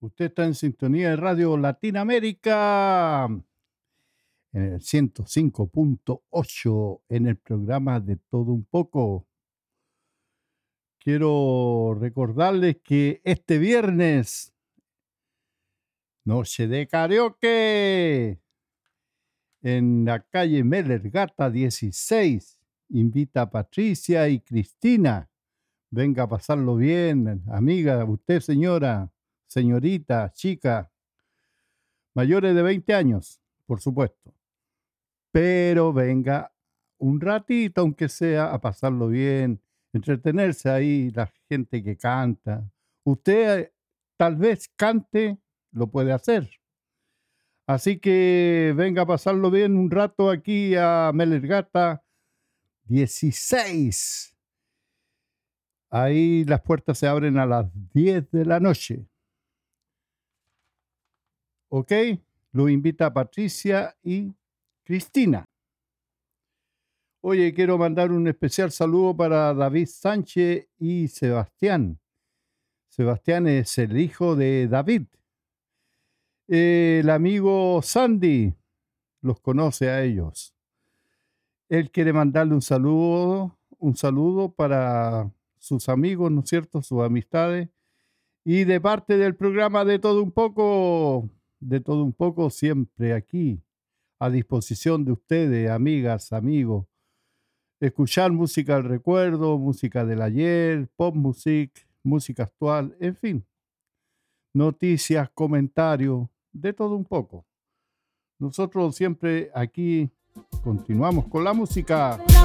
Usted está en sintonía de Radio Latinoamérica en el 105.8 en el programa de Todo un poco. Quiero recordarles que este viernes, noche de karaoke en la calle Melergata 16. Invita a Patricia y Cristina. Venga a pasarlo bien, amiga, usted señora, señorita, chica, mayores de 20 años, por supuesto. Pero venga un ratito, aunque sea, a pasarlo bien, entretenerse ahí, la gente que canta. Usted tal vez cante, lo puede hacer. Así que venga a pasarlo bien un rato aquí a Melergata 16. Ahí las puertas se abren a las 10 de la noche. ¿Ok? Lo invita Patricia y Cristina. Oye, quiero mandar un especial saludo para David Sánchez y Sebastián. Sebastián es el hijo de David. El amigo Sandy los conoce a ellos. Él quiere mandarle un saludo para sus amigos, ¿no es cierto? Sus amistades. Y de parte del programa de Todo un poco, siempre aquí, a disposición de ustedes, amigas, amigos. Escuchar música del recuerdo, música del ayer, pop music, música actual, en fin. Noticias, comentarios, de todo un poco. Nosotros siempre aquí continuamos con la música.